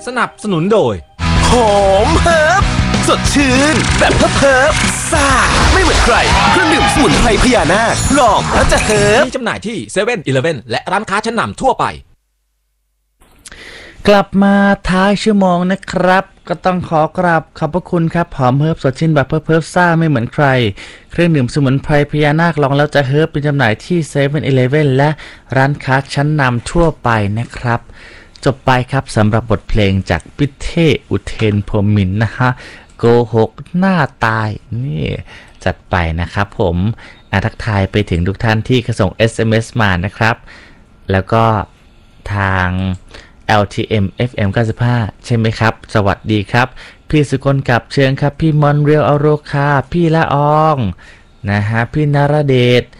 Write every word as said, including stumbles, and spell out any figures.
นับสนุนโดยหอมเฮิร์บสดชื่นแบบเฮิร์บซ่าไม่เหมือนใครเครื่องดื่มสมุนไพรพญานาคลองแล้วจะเฮิร์บมีจำหน่ายที่เซเว่นอีเลฟเว่นและร้านค้าชั้นนำทั่วไปกลับมาท้ายชั่วโมงนะครับก็ต้องขอกราบขอบพระคุณครับหอมเฮิร์บสดชื่นแบบเฮิร์บซ่าไม่เหมือนใครเครื่องดื่มสมุนไพรพญานาคลองแล้วจะเฮิร์บเป็นจำหน่ายที่เซเว่นอีเลฟเว่นและร้านค้าชั้นนำทั่วไปนะครับจบไปครับสำหรับบทเพลงจากพิเทพอุเทนพรหมินทร์นะฮะโกหกหน้าตายนี่จัดไปนะครับผมอาทักทายไปถึงทุกท่านที่ส่ง เอส เอ็ม เอส มานะครับแล้วก็ทาง แอล ที เอ็ม เอฟ เอ็ม เก้าสิบห้าใช่ไหมครับสวัสดีครับพี่สุกลกับเชิญครับพี่มอนเรียลอโรคาพี่ละอองนะฮะพี่นารเดช